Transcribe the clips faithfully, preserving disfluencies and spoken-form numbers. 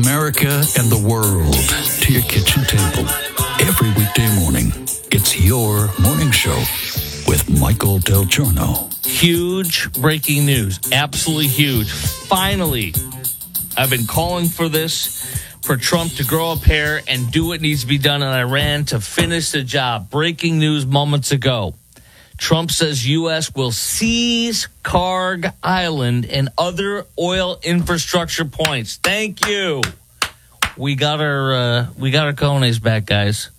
America and the world to your kitchen table. Every weekday morning, it's your morning show with Michael Del Giorno. Huge breaking news. Absolutely huge. Finally, I've been calling for this, for Trump to grow a pair and do what needs to be done in Iran to finish the job. Breaking news moments ago. Trump says U S will seize Karg Island and other oil infrastructure points. Thank you. We got our uh, we got our cojones back, guys.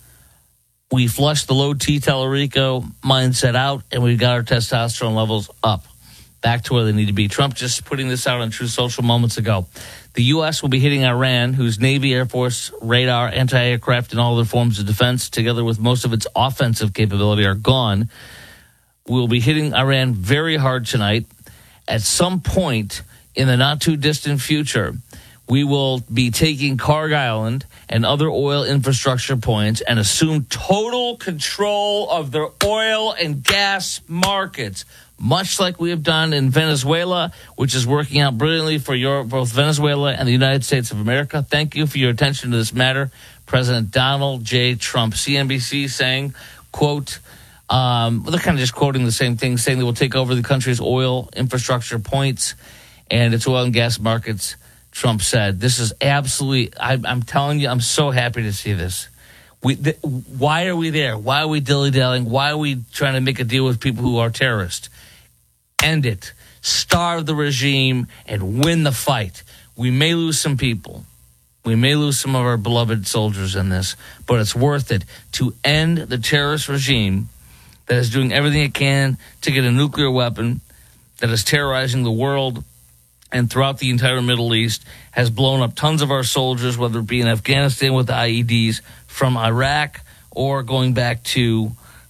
We flushed the low T Tellurico mindset out, and we got our testosterone levels up, back to where they need to be. Trump just putting this out on True Social moments ago. The U S will be hitting Iran, whose Navy, Air Force, radar, anti-aircraft, and all other forms of defense, together with most of its offensive capability, are gone. We'll be hitting Iran very hard tonight. At some point in the not-too-distant future, we will be taking Karg Island and other oil infrastructure points and assume total control of their oil and gas markets, much like we have done in Venezuela, which is working out brilliantly for your, both Venezuela and the United States of America. Thank you for your attention to this matter. President Donald J. Trump, C N B C, saying, quote, Um, they're kind of just quoting the same thing, saying they will take over the country's oil infrastructure points and its oil and gas markets. Trump said, this is absolutely, I, I'm telling you, I'm so happy to see this. We, th- why are we there? Why are we dilly-dallying? Why are we trying to make a deal with people who are terrorists? End it. Starve the regime and win the fight. We may lose some people. We may lose some of our beloved soldiers in this, but it's worth it to end the terrorist regime that is doing everything it can to get a nuclear weapon, that is terrorizing the world and throughout the entire Middle East, has blown up tons of our soldiers, whether it be in Afghanistan with I E Ds, from Iraq, or going back to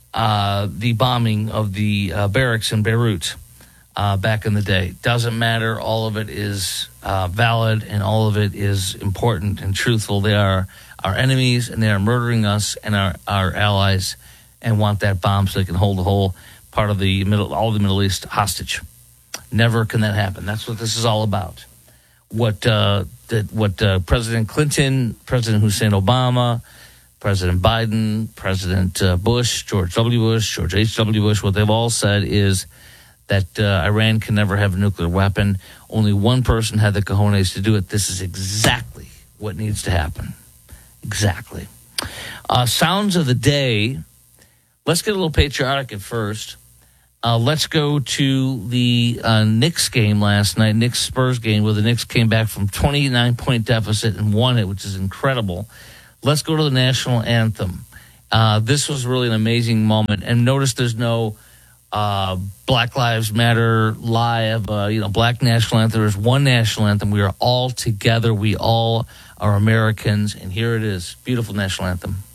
uh, the bombing of the uh, barracks in Beirut uh, back in the day. Doesn't matter. All of it is uh, valid, and all of it is important and truthful. They are our enemies, and they are murdering us and our, our allies, and want that bomb so they can hold the whole part of the middle, all the Middle East hostage. Never can that happen. That's what this is all about. What uh, that what uh, President Clinton, President Hussein Obama, President Biden, President uh, Bush, George W. Bush, George H W. Bush, what they've all said is that uh, Iran can never have a nuclear weapon. Only one person had the cojones to do it. This is exactly what needs to happen. Exactly. Uh, sounds of the day. Let's get a little patriotic at first. Uh, let's go to the uh, Knicks game last night, Knicks Spurs game, where the Knicks came back from twenty-nine point deficit and won it, which is incredible. Let's go to the national anthem. Uh, this was really an amazing moment. And notice there's no uh, Black Lives Matter live, uh, you know, black national anthem. There's one national anthem. We are all together. We all are Americans. And here it is. Beautiful national anthem.